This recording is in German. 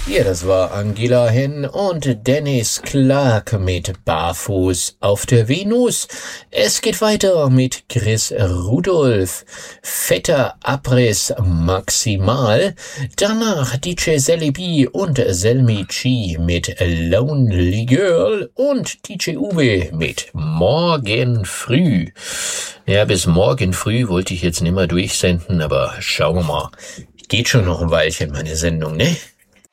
Ja, das war Angela Henn und Dennis Clark mit Barfuß auf der Venus. Es geht weiter mit Chris Rudolph, Fetter Abriss Maximal. Danach DJ Sally B und Selmi G mit Lonely Girl und DJ Uwe mit Morgen früh. Ja, bis morgen früh wollte ich jetzt nicht mehr durchsenden, aber schauen wir mal. Geht schon noch ein Weilchen, meine Sendung, ne?